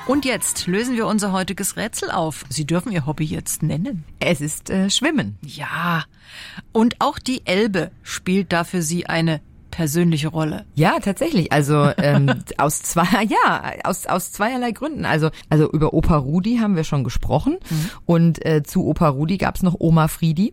Und jetzt lösen wir unser heutiges Rätsel auf. Sie dürfen Ihr Hobby jetzt nennen. Es ist Schwimmen. Ja. Und auch die Elbe spielt da für Sie eine persönliche Rolle. Ja, tatsächlich. Also aus zweierlei Gründen. Also über Opa Rudi haben wir schon gesprochen und zu Opa Rudi gab's noch Oma Friedi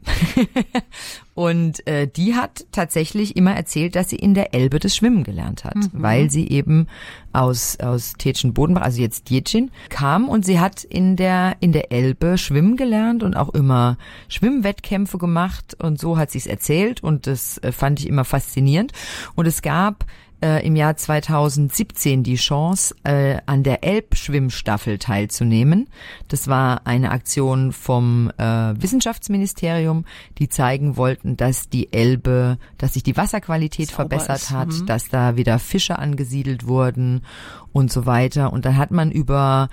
und die hat tatsächlich immer erzählt, dass sie in der Elbe das Schwimmen gelernt hat, weil sie eben aus Tetschen-Bodenbach, also jetzt Djetschen, kam und sie hat in der Elbe schwimmen gelernt und auch immer Schwimmwettkämpfe gemacht und so hat sie es erzählt und das fand ich immer faszinierend. Und es gab im Jahr 2017 die Chance, an der Elbschwimmstaffel teilzunehmen. Das war eine Aktion vom Wissenschaftsministerium, die zeigen wollten, dass die Elbe, dass sich die Wasserqualität verbessert hat, dass da wieder Fische angesiedelt wurden und so weiter. Und dann hat man über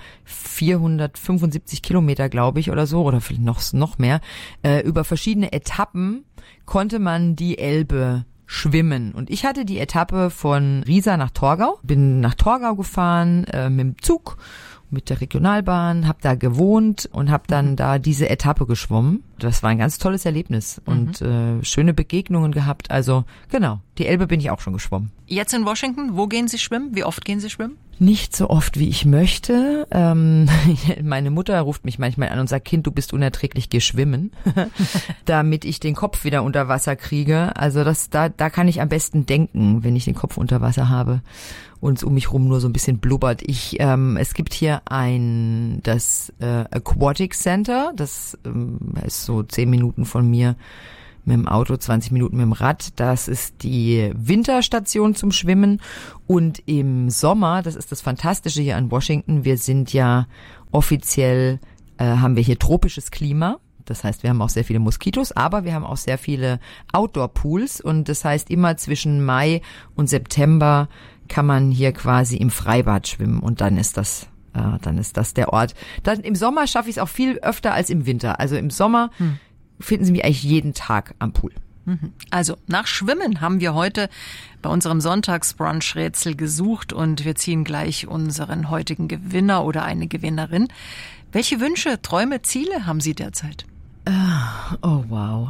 475 Kilometer, glaube ich, oder so, oder vielleicht noch mehr, über verschiedene Etappen konnte man die Elbe schwimmen. Und ich hatte die Etappe von Riesa nach Torgau, bin nach Torgau gefahren mit dem Zug, mit der Regionalbahn, habe da gewohnt und habe dann da diese Etappe geschwommen. Das war ein ganz tolles Erlebnis und schöne Begegnungen gehabt. Also genau, die Elbe bin ich auch schon geschwommen. Jetzt in Washington, wo gehen Sie schwimmen? Wie oft gehen Sie schwimmen? Nicht so oft, wie ich möchte. Meine Mutter ruft mich manchmal an und sagt, Kind, du bist unerträglich, geh schwimmen, damit ich den Kopf wieder unter Wasser kriege. Also da kann ich am besten denken, wenn ich den Kopf unter Wasser habe und es um mich rum nur so ein bisschen blubbert. Es gibt hier das Aquatic Center, das ist so 10 Minuten von mir mit dem Auto, 20 Minuten mit dem Rad. Das ist die Winterstation zum Schwimmen. Und im Sommer, das ist das Fantastische hier an Washington, wir sind ja offiziell, haben wir hier tropisches Klima. Das heißt, wir haben auch sehr viele Moskitos, aber wir haben auch sehr viele Outdoor-Pools. Und das heißt, immer zwischen Mai und September kann man hier quasi im Freibad schwimmen. Und dann ist das der Ort. Dann im Sommer schaffe ich es auch viel öfter als im Winter. Also im Sommer finden Sie mich eigentlich jeden Tag am Pool. Also nach Schwimmen haben wir heute bei unserem Sonntagsbrunch-Rätsel gesucht und wir ziehen gleich unseren heutigen Gewinner oder eine Gewinnerin. Welche Wünsche, Träume, Ziele haben Sie derzeit? Oh wow.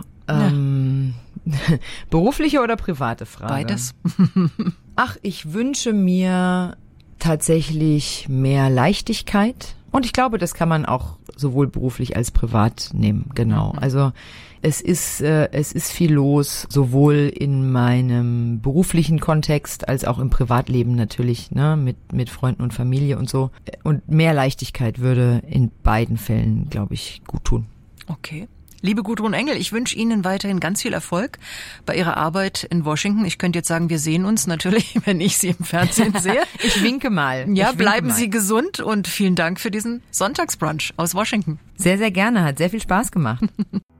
Berufliche oder private Frage? Beides. Ach, ich wünsche mir tatsächlich mehr Leichtigkeit. Und ich glaube, das kann man auch sowohl beruflich als privat nehmen, genau. Also es ist viel los, sowohl in meinem beruflichen Kontext als auch im Privatleben natürlich, ne, mit Freunden und Familie und so. Und mehr Leichtigkeit würde in beiden Fällen, glaube ich, gut tun. Okay. Liebe Gudrun Engel, ich wünsche Ihnen weiterhin ganz viel Erfolg bei Ihrer Arbeit in Washington. Ich könnte jetzt sagen, wir sehen uns natürlich, wenn ich Sie im Fernsehen sehe. Ich winke mal. Ja, bleiben Sie gesund und vielen Dank für diesen Sonntagsbrunch aus Washington. Sehr, sehr gerne. Hat sehr viel Spaß gemacht.